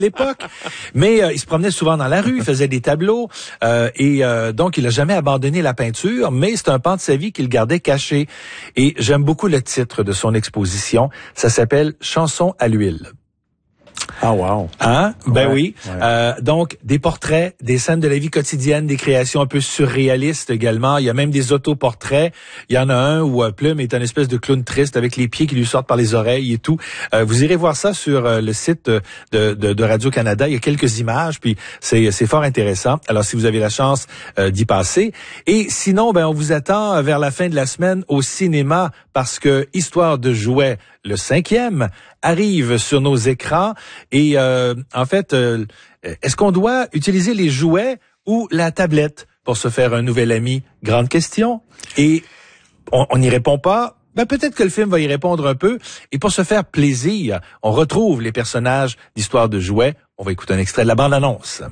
l'époque. Mais il se promenait souvent dans la rue, il faisait des tableaux donc il a jamais abandonné la peinture, mais c'est un pan de sa vie qu'il gardait caché. Et j'aime beaucoup le titre de son exposition. Ça s'appelle Chansons à l'huile. Ah wow. Hein? Ben ouais, oui. Ouais. Donc, des portraits, des scènes de la vie quotidienne, des créations un peu surréalistes également. Il y a même des autoportraits. Il y en a un où Plume est une espèce de clown triste avec les pieds qui lui sortent par les oreilles et tout. Vous irez voir ça sur le site de Radio-Canada. Il y a quelques images, puis c'est fort intéressant. Alors, si vous avez la chance d'y passer. Et sinon, on vous attend vers la fin de la semaine au cinéma parce que Histoire de jouets, le 5e, arrive sur nos écrans. Et en fait, est-ce qu'on doit utiliser les jouets ou la tablette pour se faire un nouvel ami? Grande question. Et on n'y répond pas. Peut-être que le film va y répondre un peu. Et pour se faire plaisir, on retrouve les personnages d'Histoire de jouets. On va écouter un extrait de la bande-annonce.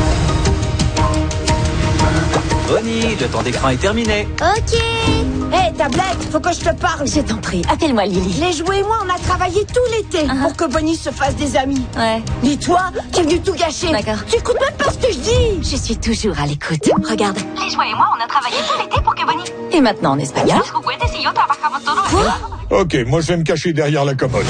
Bonnie, le temps d'écran est terminé. Ok. Hé, tablette, faut que je te parle. Je t'en prie, appelle-moi Lily. Les jouets et moi, on a travaillé tout l'été pour que Bonnie se fasse des amis. Ouais. Dis-toi, tu es venu tout gâcher. D'accord. Tu écoutes même pas ce que je dis. Je suis toujours à l'écoute. Regarde. Les jouets et moi, on a travaillé tout l'été pour que Bonnie... Et maintenant en espagnol. Los juguetes y yo trabajamos todo. Ok, moi je vais me cacher derrière la commode.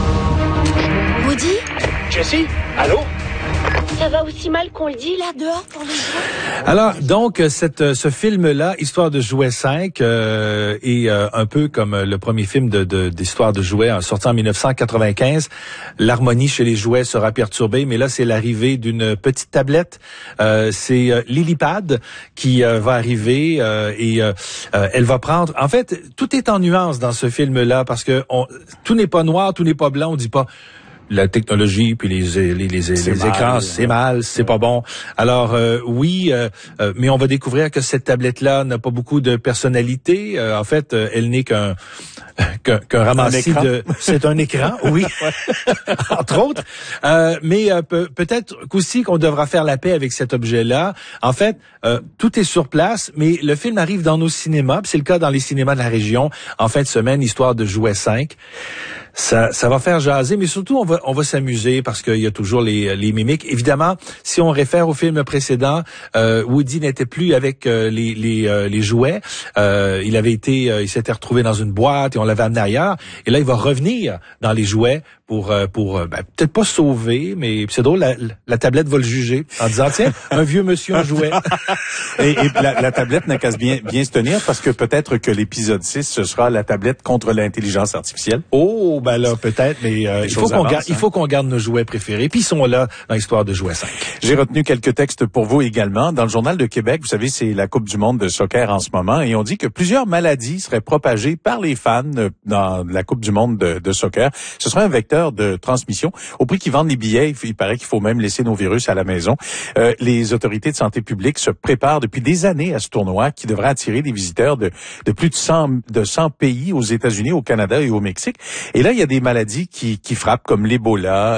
Woody, Jessie, allô? ça va aussi mal qu'on le dit là dehors pour les jouets? Alors, donc, ce film-là, Histoire de jouets 5, est un peu comme le premier film d'Histoire de jouets, sorti en 1995. L'harmonie chez les jouets sera perturbée, mais là, c'est l'arrivée d'une petite tablette. C'est Lilypad qui va arriver et elle va prendre... En fait, tout est en nuance dans ce film-là parce que tout n'est pas noir, tout n'est pas blanc, on dit pas... La technologie puis les écrans, c'est mal, c'est pas bon. Alors oui, mais on va découvrir que cette tablette-là n'a pas beaucoup de personnalité. En fait, elle n'est qu'un ramassis de... C'est un écran, oui, entre autres. Mais peut-être qu'aussi qu'on devra faire la paix avec cet objet-là. En fait, tout est sur place, mais le film arrive dans nos cinémas. C'est le cas dans les cinémas de la région en fin de semaine, Histoire de jouets 5. Ça va faire jaser, mais surtout on va s'amuser parce qu'il y a toujours les mimiques. Évidemment, si on réfère au film précédent, Woody n'était plus avec les jouets. Il s'était retrouvé dans une boîte et on l'avait amené ailleurs. Et là, il va revenir dans les jouets pour peut-être pas sauver, mais c'est drôle, la tablette va le juger en disant tiens, un vieux monsieur en jouet. Et la tablette n'a qu'à bien se tenir parce que peut-être que l'épisode 6 ce sera la tablette contre l'intelligence artificielle. Oh, ben là peut-être, mais il faut qu'on garde nos jouets préférés. Puis ils sont là dans l'Histoire de jouets 5. J'ai retenu quelques textes pour vous également. Dans le Journal de Québec, vous savez, c'est la Coupe du monde de soccer en ce moment, et on dit que plusieurs maladies seraient propagées par les fans dans la Coupe du monde de soccer. Ce serait un vecteur de transmission. Au prix qu'ils vendent les billets, il paraît qu'il faut même laisser nos virus à la maison. Les autorités de santé publique se préparent depuis des années à ce tournoi qui devrait attirer des visiteurs de plus de 100 pays aux États-Unis, au Canada et au Mexique. Et là, il y a des maladies qui frappent comme l'Ebola,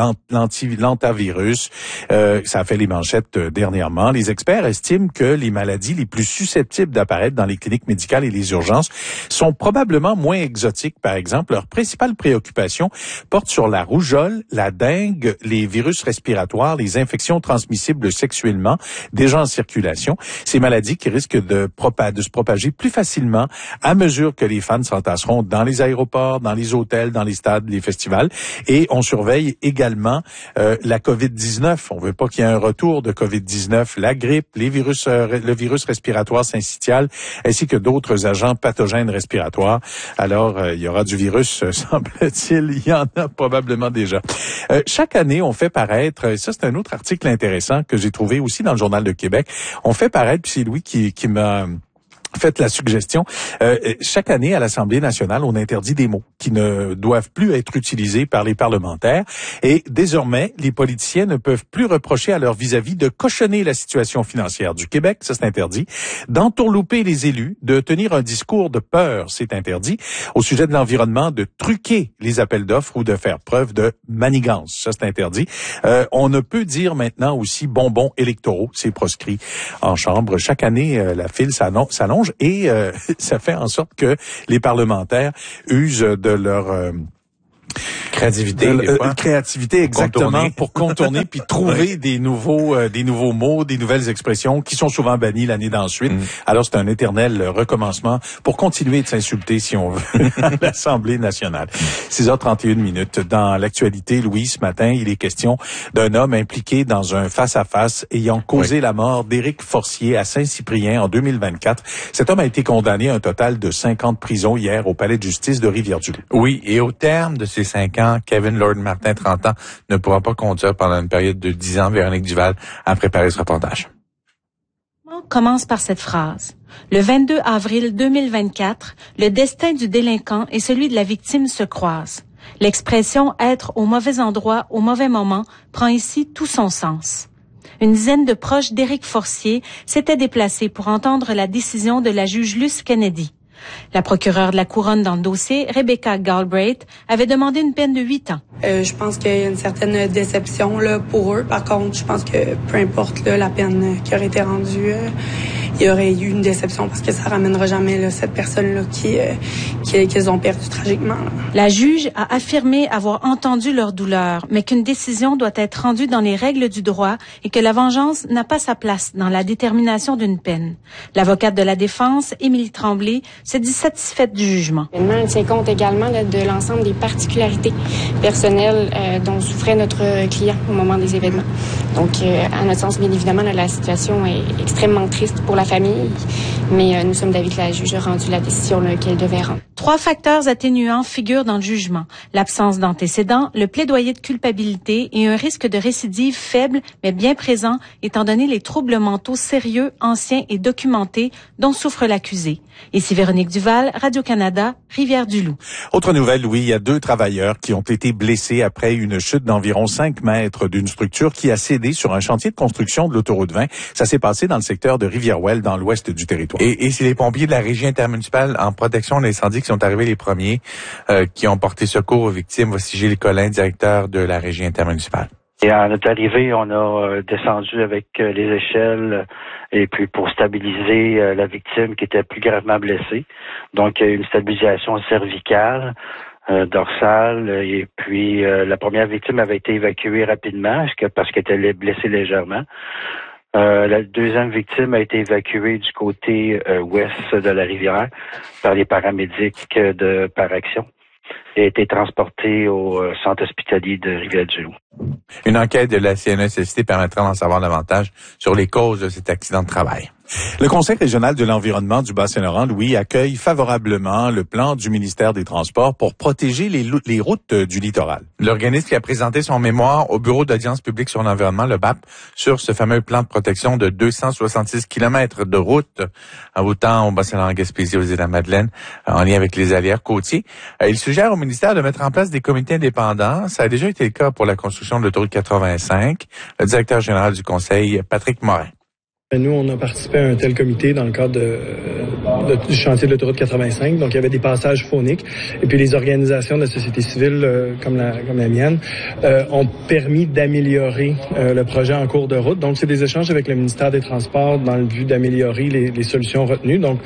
l'antavirus. Ça a fait les manchettes dernièrement. Les experts estiment que les maladies les plus susceptibles d'apparaître dans les cliniques médicales et les urgences sont probablement moins exotiques. Par exemple, leur principale préoccupation porte sur la rougeole, la dengue, les virus respiratoires, les infections transmissibles sexuellement, déjà en circulation. Ces maladies qui risquent de se propager plus facilement à mesure que les fans s'entasseront dans les aéroports, dans les hôtels, dans les stades, les festivals. Et on surveille également la COVID-19. On veut pas qu'il y ait un retour de COVID-19, la grippe, le virus respiratoire syncytial, ainsi que d'autres agents pathogènes respiratoires. Alors, il y aura du virus, semble-t-il. Il y en a probablement déjà. Chaque année, on fait paraître, ça c'est un autre article intéressant que j'ai trouvé aussi dans le Journal de Québec, on fait paraître, puis c'est Louis qui m'a fait la suggestion. Chaque année, à l'Assemblée nationale, on interdit des mots qui ne doivent plus être utilisés par les parlementaires. Et désormais, les politiciens ne peuvent plus reprocher à leur vis-à-vis de cochonner la situation financière du Québec, ça c'est interdit, d'entourlouper les élus, de tenir un discours de peur, c'est interdit, au sujet de l'environnement, de truquer les appels d'offres ou de faire preuve de manigance, ça c'est interdit. On ne peut dire maintenant aussi bonbons électoraux, c'est proscrit en Chambre. Chaque année, la file s'allonge. Et ça fait en sorte que les parlementaires usent de leur Créativité, exactement, pour contourner puis trouver des nouveaux mots, des nouvelles expressions qui sont souvent bannies l'année d'ensuite. Alors c'est un éternel recommencement pour continuer de s'insulter si on veut à l'Assemblée nationale. 6h31. Dans l'actualité, Louis, ce matin, il est question d'un homme impliqué dans un face-à-face ayant causé la mort d'Éric Forcier à Saint-Cyprien en 2024. Cet homme a été condamné à un total de 5 ans de prison hier au palais de justice de Rivière-du-Loup. Oui, et au terme de ces 5 ans, Kevin Lord Martin, 30 ans, ne pourra pas conduire pendant une période de 10 ans. Véronique Duval a préparé ce reportage. Commence par cette phrase. Le 22 avril 2024, le destin du délinquant et celui de la victime se croisent. L'expression « être au mauvais endroit au mauvais moment » prend ici tout son sens. Une dizaine de proches d'Éric Forcier s'étaient déplacés pour entendre la décision de la juge Luce Kennedy. La procureure de la Couronne dans le dossier, Rebecca Galbraith, avait demandé une peine de 8 ans. Je pense qu'il y a une certaine déception là, pour eux. Par contre, je pense que peu importe là, la peine qui aurait été rendue, il y aurait eu une déception parce que ça ramènera jamais là, cette personne-là qu'ils ont perdu tragiquement. Là. La juge a affirmé avoir entendu leur douleur, mais qu'une décision doit être rendue dans les règles du droit et que la vengeance n'a pas sa place dans la détermination d'une peine. L'avocate de la défense, Émilie Tremblay, se dit satisfaite du jugement. Elle tient compte également là, de l'ensemble des particularités personnelles dont souffrait notre client au moment des événements. Donc, à notre sens, bien évidemment, là, la situation est extrêmement triste pour la famille, mais nous sommes d'avis que la juge a rendu la décision qu'elle devait rendre. 3 facteurs atténuants figurent dans le jugement. L'absence d'antécédents, le plaidoyer de culpabilité et un risque de récidive faible mais bien présent étant donné les troubles mentaux sérieux, anciens et documentés dont souffre l'accusé. Ici Véronique Duval, Radio-Canada, Rivière-du-Loup. Autre nouvelle, Louis, il y a 2 travailleurs qui ont été blessés après une chute d'environ 5 mètres d'une structure qui a cédé sur un chantier de construction de l'autoroute 20. Ça s'est passé dans le secteur de Rivière-Ouelle, dans l'ouest du territoire. Et c'est les pompiers de la régie intermunicipale en protection de l'incendie qui sont arrivés les premiers, qui ont porté secours aux victimes. Voici Gilles Collin, directeur de la régie intermunicipale. Et à notre arrivée, on a descendu avec les échelles et puis pour stabiliser la victime qui était plus gravement blessée. Donc, une stabilisation cervicale, dorsale, et puis la première victime avait été évacuée rapidement parce qu'elle était blessée légèrement. La deuxième victime a été évacuée du côté ouest de la rivière par les paramédics de Paraction et a été transportée au centre hospitalier de Rivière-du-Loup. Une enquête de la CNESST permettra d'en savoir davantage sur les causes de cet accident de travail. Le Conseil régional de l'environnement du Bas-Saint-Laurent, Louis, accueille favorablement le plan du ministère des Transports pour protéger les routes du littoral. L'organisme qui a présenté son mémoire au Bureau d'audience publique sur l'environnement, le BAP, sur ce fameux plan de protection de 266 kilomètres de route, autant au Bas-Saint-Laurent, Gaspésie, aux Îles-de-la-Madeleine, en lien avec les arrières côtiers. Il suggère au ministère de mettre en place des comités indépendants. Ça a déjà été le cas pour la construction de l'autoroute 85. Le directeur général du Conseil, Patrick Morin. Nous, on a participé à un tel comité dans le cadre du chantier de l'autoroute 85. Donc, il y avait des passages phoniques. Et puis, les organisations de la société civile, comme la mienne, ont permis d'améliorer le projet en cours de route. Donc, c'est des échanges avec le ministère des Transports dans le but d'améliorer les solutions retenues. Donc,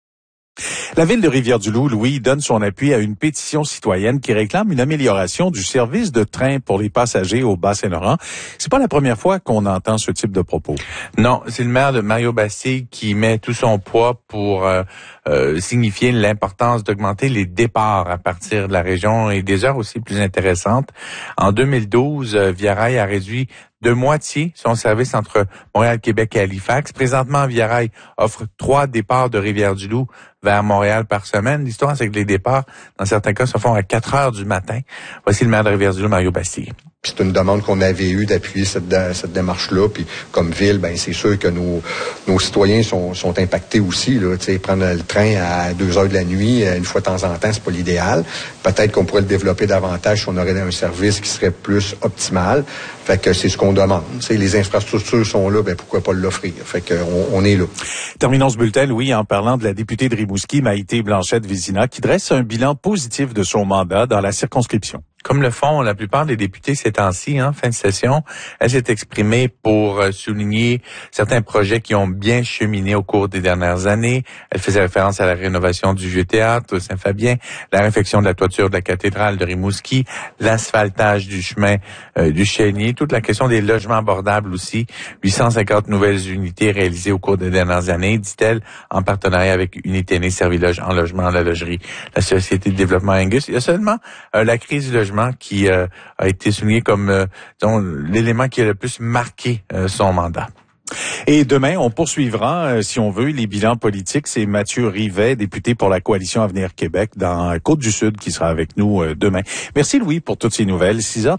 la ville de Rivière-du-Loup, Louis, donne son appui à une pétition citoyenne qui réclame une amélioration du service de train pour les passagers au Bas-Saint-Laurent. C'est pas la première fois qu'on entend ce type de propos. Non, c'est le maire de Mario Bastille qui met tout son poids pour signifier l'importance d'augmenter les départs à partir de la région et des heures aussi plus intéressantes. En 2012, Via Rail a réduit de moitié son service entre Montréal, Québec et Halifax. Présentement, Via Rail offre 3 départs de Rivière-du-Loup vers Montréal par semaine. L'histoire, c'est que les départs, dans certains cas, se font à 4 heures du matin. Voici le maire de Rivière-du-Loup, Mario Bastille. C'est une demande qu'on avait eue d'appuyer cette démarche-là. Puis comme ville, ben c'est sûr que nos citoyens sont impactés aussi. Là, prendre le train à 2 heures de la nuit, une fois de temps en temps, c'est pas l'idéal. Peut-être qu'on pourrait le développer davantage si on aurait un service qui serait plus optimal. Fait que c'est ce qu'on demande. T'sais, les infrastructures sont là, ben pourquoi pas l'offrir? Fait que on est là. Terminons ce bulletin, Louis, en parlant de la députée de Rimouski, Maïté Blanchette-Vézina, qui dresse un bilan positif de son mandat dans la circonscription. Comme le font la plupart des députés ces temps-ci, fin de session, elle s'est exprimée pour souligner certains projets qui ont bien cheminé au cours des dernières années. Elle faisait référence à la rénovation du Vieux Théâtre au Saint-Fabien, la réfection de la toiture de la cathédrale de Rimouski, l'asphaltage du chemin du Chénier, toute la question des logements abordables aussi, 850 nouvelles unités réalisées au cours des dernières années, dit-elle, en partenariat avec Uniténé Serviloge en logement, la logerie, la Société de développement Angus. Il y a seulement la crise du logement qui a été souligné comme l'élément qui a le plus marqué son mandat. Et demain, on poursuivra, si on veut, les bilans politiques. C'est Mathieu Rivet, député pour la Coalition Avenir Québec dans Côte-du-Sud, qui sera avec nous demain. Merci Louis pour toutes ces nouvelles.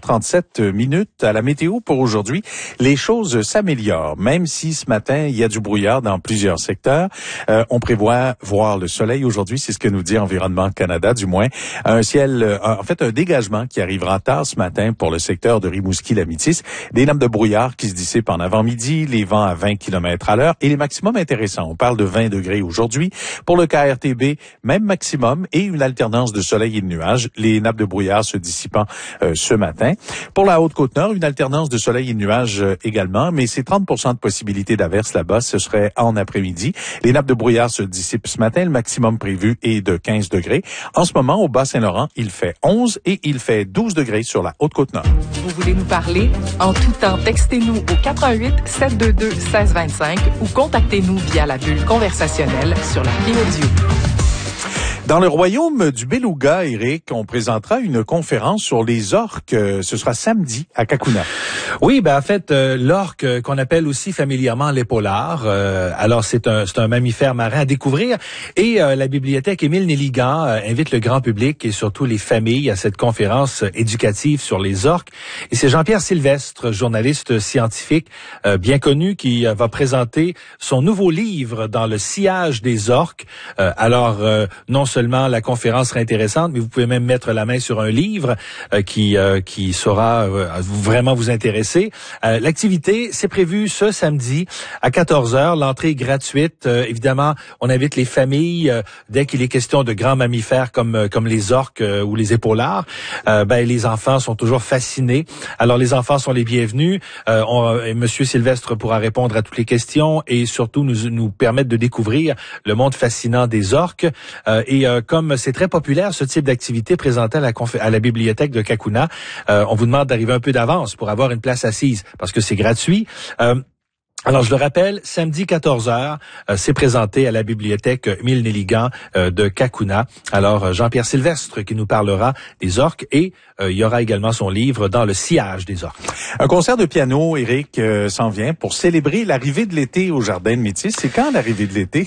6h37 à la météo pour aujourd'hui. Les choses s'améliorent, même si ce matin, il y a du brouillard dans plusieurs secteurs. On prévoit voir le soleil aujourd'hui, c'est ce que nous dit Environnement Canada, du moins. Un ciel, un dégagement qui arrivera tard ce matin pour le secteur de Rimouski-Lamitis. Des nappes de brouillard qui se dissipent en avant-midi, les vents à 20 km/h et les maximums intéressants. On parle de 20 degrés aujourd'hui. Pour le KRTB, même maximum et une alternance de soleil et de nuages. Les nappes de brouillard se dissipant ce matin. Pour la Haute-Côte-Nord, une alternance de soleil et de nuages également, mais c'est 30% de possibilité d'averse là-bas. Ce serait en après-midi. Les nappes de brouillard se dissipent ce matin. Le maximum prévu est de 15 degrés. En ce moment, au Bas-Saint-Laurent, il fait 11 et il fait 12 degrés sur la Haute-Côte-Nord. Vous voulez nous parler? En tout temps, textez-nous au 88 722 1625 ou contactez-nous via la bulle conversationnelle sur l'appli audio. Dans le royaume du Beluga, Éric, on présentera une conférence sur les orques. Ce sera samedi à Kakuna. Oui, en fait, l'orque qu'on appelle aussi familièrement l'épaulard. Alors, c'est un mammifère marin à découvrir. Et la bibliothèque Émile Nelligan invite le grand public et surtout les familles à cette conférence éducative sur les orques. Et c'est Jean-Pierre Sylvestre, journaliste scientifique bien connu, qui va présenter son nouveau livre dans le sillage des orques. Alors, non seulement la conférence sera intéressante, mais vous pouvez même mettre la main sur un livre qui saura vraiment vous intéresser. L'activité, c'est prévu ce samedi à 14h. L'entrée est gratuite. Évidemment, on invite les familles dès qu'il est question de grands mammifères comme les orques ou les épaulards. Les enfants sont toujours fascinés. Alors, les enfants sont les bienvenus. Monsieur Sylvestre pourra répondre à toutes les questions et surtout nous permettre de découvrir le monde fascinant des orques. Et comme c'est très populaire, ce type d'activité présentée à la bibliothèque de Kakuna, on vous demande d'arriver un peu d'avance pour avoir une place assise, parce que c'est gratuit. Alors, je le rappelle, samedi 14h, c'est présenté à la bibliothèque Émile Nelligan de Kakuna. Alors, Jean-Pierre Sylvestre qui nous parlera des orques et il y aura également son livre dans le sillage des orques. Un concert de piano, Éric, s'en vient pour célébrer l'arrivée de l'été au Jardin de Métis. C'est quand l'arrivée de l'été?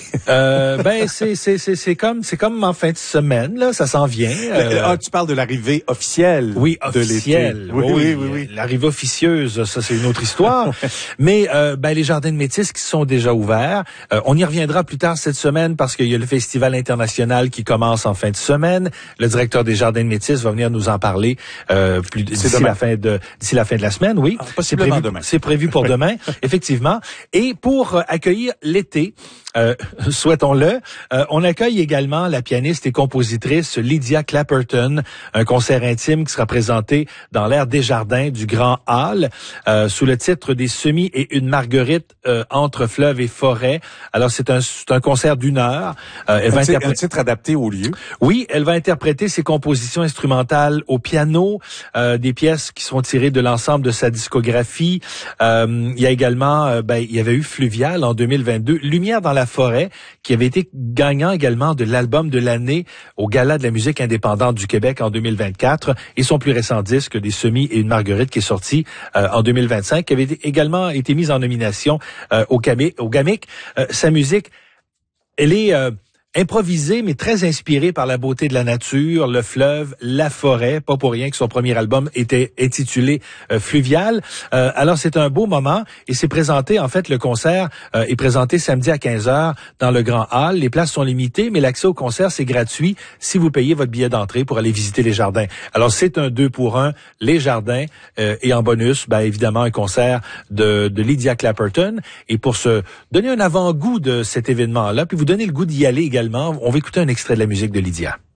C'est comme en fin de semaine, là, ça s'en vient. Tu parles de l'arrivée officielle de l'été. Officielle. Oui. L'arrivée officieuse, ça c'est une autre histoire. Mais les Jardins de Métis qui sont déjà ouverts. On y reviendra plus tard cette semaine parce qu'il y a le Festival international qui commence en fin de semaine. Le directeur des Jardins de Métis va venir nous en parler d'ici la fin de la semaine. Oui, possiblement demain. C'est prévu pour demain, effectivement. Et pour accueillir l'été, souhaitons-le, on accueille également la pianiste et compositrice Lydia Clapperton, un concert intime qui sera présenté dans l'aire Desjardins du Grand Hall sous le titre des semis et une marguerite entre fleuve et forêt. Alors c'est un concert d'1 heure. Un titre adapté au lieu. Oui, elle va interpréter ses compositions instrumentales au piano, des pièces qui sont tirées de l'ensemble de sa discographie. Il y a également, il y avait eu Fluvial en 2022, Lumière dans la forêt, qui avait été gagnant également de l'album de l'année au Gala de la musique indépendante du Québec en 2024, et son plus récent disque, Des semis et une marguerite, qui est sorti en 2025, qui avait également été mise en nomination au GAMIC. Sa musique, elle est improvisé, mais très inspiré par la beauté de la nature, le fleuve, la forêt. Pas pour rien que son premier album était intitulé Fluvial. Alors, c'est un beau moment et c'est présenté, en fait, le concert est présenté samedi à 15h dans le Grand Hall. Les places sont limitées, mais l'accès au concert, c'est gratuit si vous payez votre billet d'entrée pour aller visiter les jardins. Alors, c'est un 2 pour 1, les jardins, et en bonus, évidemment, un concert de Lydia Clapperton. Et pour se donner un avant-goût de cet événement-là, puis vous donner le goût d'y aller également, on va écouter un extrait de la musique de Lydia.